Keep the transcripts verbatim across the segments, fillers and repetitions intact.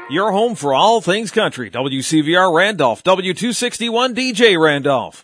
Your home for all things country. W C V R Randolph, W two sixty-one D J Randolph.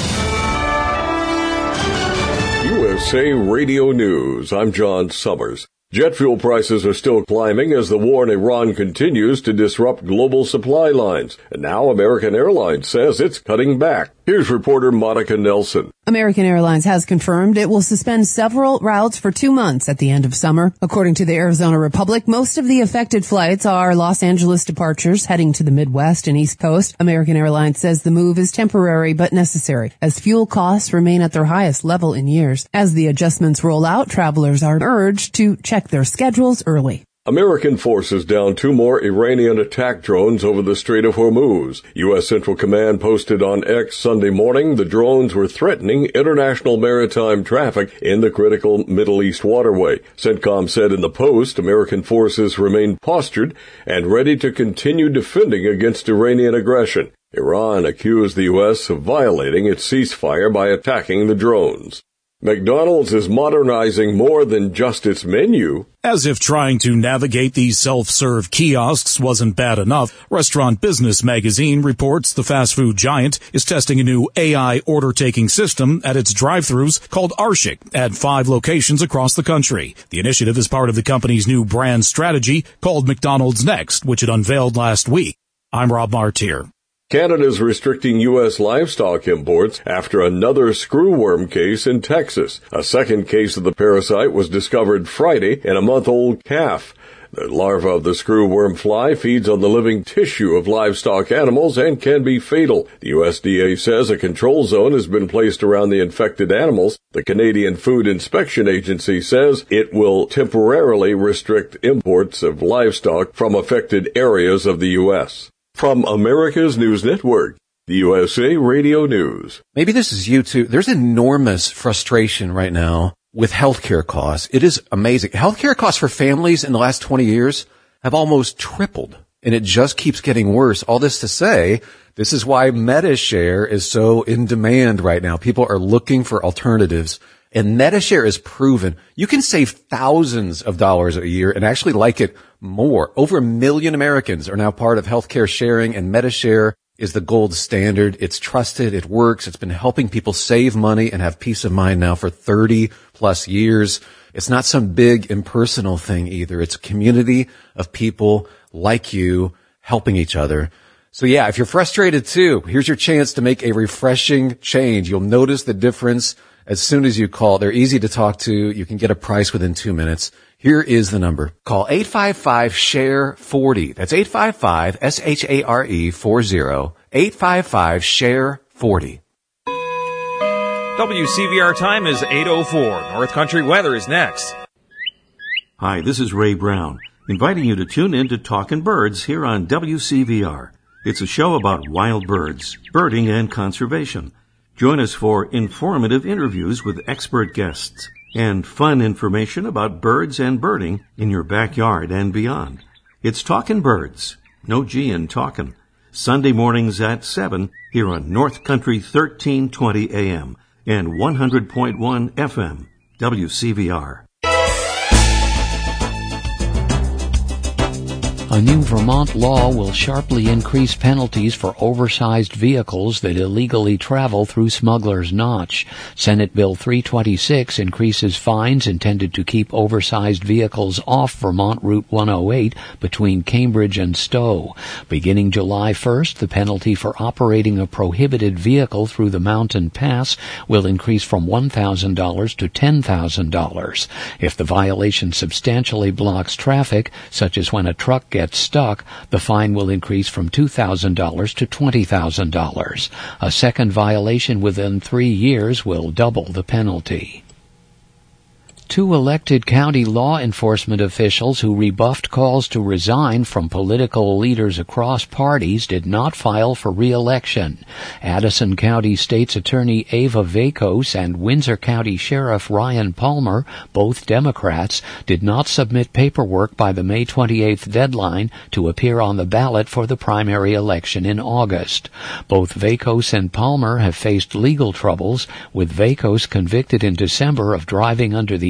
U S A Radio News. I'm John Summers. Jet fuel prices are still climbing as the war in Iran continues to disrupt global supply lines. And now American Airlines says it's cutting back. Here's reporter Monica Nelson. American Airlines has confirmed it will suspend several routes for two months at the end of summer. According to the Arizona Republic, most of the affected flights are Los Angeles departures heading to the Midwest and East Coast. American Airlines says the move is temporary but necessary as fuel costs remain at their highest level in years. As the adjustments roll out, travelers are urged to check their schedules early. American forces downed two more Iranian attack drones over the Strait of Hormuz. U S Central Command posted on X Sunday morning the drones were threatening international maritime traffic in the critical Middle East waterway. CENTCOM said in the post American forces remain postured and ready to continue defending against Iranian aggression. Iran accused the U S of violating its ceasefire by attacking the drones. McDonald's is modernizing more than just its menu. As if trying to navigate these self-serve kiosks wasn't bad enough, Restaurant Business Magazine reports the fast food giant is testing a new A I order-taking system at its drive-thrus called Arshik at five locations across the country. The initiative is part of the company's new brand strategy called McDonald's Next, which it unveiled last week. I'm Rob Martier. Canada is restricting U S livestock imports after another screwworm case in Texas. A second case of the parasite was discovered Friday in a month-old calf. The larva of the screwworm fly feeds on the living tissue of livestock animals and can be fatal. The U S D A says a control zone has been placed around the infected animals. The Canadian Food Inspection Agency says it will temporarily restrict imports of livestock from affected areas of the U S From America's News Network, the U S A Radio News. Maybe this is you too. There's enormous frustration right now with healthcare costs. It is amazing. Healthcare costs for families in the last twenty years have almost tripled, and it just keeps getting worse. All this to say, this is why MediShare is so in demand right now. People are looking for alternatives. And MediShare is proven you can save thousands of dollars a year and actually like it more. Over a million Americans are now part of healthcare sharing, and MediShare is the gold standard. It's trusted. It works. It's been helping people save money and have peace of mind now for thirty plus years. It's not some big impersonal thing either. It's a community of people like you helping each other. So yeah, if you're frustrated too, here's your chance to make a refreshing change. You'll notice the difference as soon as you call. They're easy to talk to. You can get a price within two minutes. Here is the number. Call eight five five, S H A R E, forty. That's eight five five, S H A R E, forty. eight five five, S H A R E, forty. W C V R time is eight oh four. North Country weather is next. Hi, this is Ray Brown, inviting you to tune in to Talkin' Birds here on W C V R. It's a show about wild birds, birding, and conservation. Join us for informative interviews with expert guests and fun information about birds and birding in your backyard and beyond. It's Talkin' Birds, no G in talkin', Sunday mornings at seven here on North Country thirteen twenty A M and one hundred point one F M, W C V R. A new Vermont law will sharply increase penalties for oversized vehicles that illegally travel through Smuggler's Notch. Senate Bill three twenty-six increases fines intended to keep oversized vehicles off Vermont Route one oh eight between Cambridge and Stowe. Beginning July first, the penalty for operating a prohibited vehicle through the mountain pass will increase from one thousand dollars to ten thousand dollars. If the violation substantially blocks traffic, such as when a truck gets stuck, the fine will increase from two thousand dollars to twenty thousand dollars. A second violation within three years will double the penalty. Two elected county law enforcement officials who rebuffed calls to resign from political leaders across parties did not file for re-election. Addison County State's Attorney Ava Vakos and Windsor County Sheriff Ryan Palmer, both Democrats, did not submit paperwork by the May twenty-eighth deadline to appear on the ballot for the primary election in August. Both Vakos and Palmer have faced legal troubles, with Vakos convicted in December of driving under the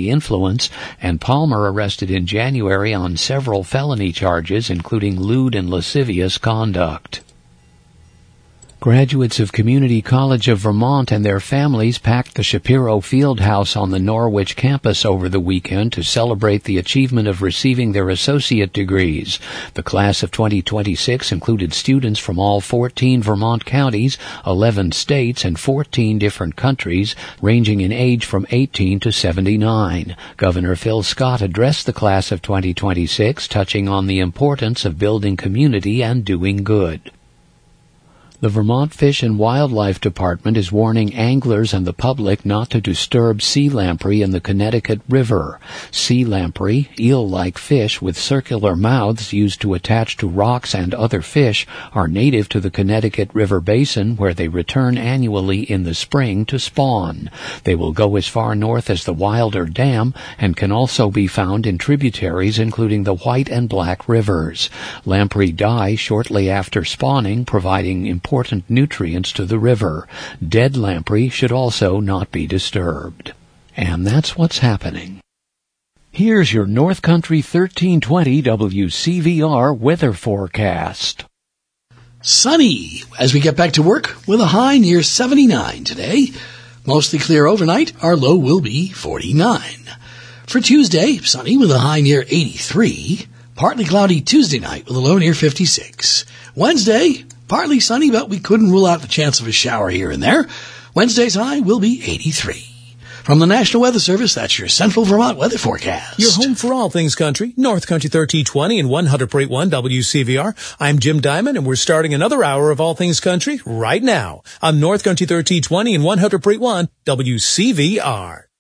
unruly influence, and Palmer arrested in January on several felony charges, including lewd and lascivious conduct. Graduates of Community College of Vermont and their families packed the Shapiro Fieldhouse on the Norwich campus over the weekend to celebrate the achievement of receiving their associate degrees. The class of twenty twenty-six included students from all fourteen Vermont counties, eleven states, and fourteen different countries, ranging in age from eighteen to seventy-nine. Governor Phil Scott addressed the class of twenty twenty-six, touching on the importance of building community and doing good. The Vermont Fish and Wildlife Department is warning anglers and the public not to disturb sea lamprey in the Connecticut River. Sea lamprey, eel-like fish with circular mouths used to attach to rocks and other fish, are native to the Connecticut River basin, where they return annually in the spring to spawn. They will go as far north as the Wilder Dam and can also be found in tributaries including the White and Black Rivers. Lamprey die shortly after spawning, providing important important nutrients to the river. Dead lamprey should also not be disturbed. And that's what's happening. Here's your North Country thirteen twenty W C V R weather forecast. Sunny as we get back to work with a high near seventy-nine today. Mostly clear overnight. Our low will be forty-nine. For Tuesday, sunny with a high near eighty-three. Partly cloudy Tuesday night with a low near fifty-six. Wednesday, partly sunny, but we couldn't rule out the chance of a shower here and there. Wednesday's high will be eighty-three. From the National Weather Service, that's your Central Vermont weather forecast. Your home for all things country, North Country thirteen twenty and one hundred point one W C V R. I'm Jim Diamond, and we're starting another hour of all things country right now on North Country thirteen twenty and one hundred point one W C V R.